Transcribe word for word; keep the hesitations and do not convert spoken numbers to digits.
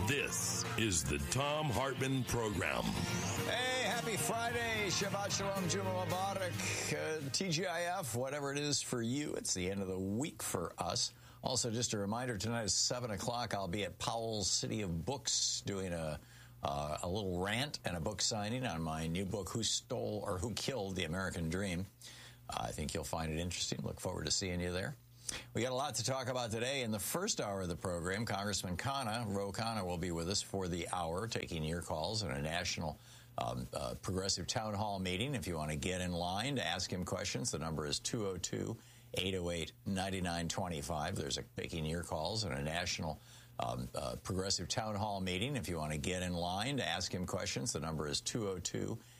This is the Thom Hartmann Program. Hey, happy Friday. Shabbat Shalom, Juma Mubarak, uh, T G I F, whatever it is for you. It's the end of the week for us. Also, just a reminder, tonight is seven o'clock. I'll be at Powell's City of Books doing a uh, a little rant and a book signing on my new book, Who Stole or Who Killed the American Dream. Uh, I think you'll find it interesting. Look forward to seeing you there. We got a lot to talk about today. In the first hour of the program, Congressman Khanna, Ro Khanna, will be with us for the hour, taking your calls in a national um, uh, progressive town hall meeting. If you want to get in line to ask him questions, the number is two oh two, eight oh eight, nine nine two five. There's a taking your calls in a national um, uh, progressive town hall meeting. If you want to get in line to ask him questions, the number is two oh two,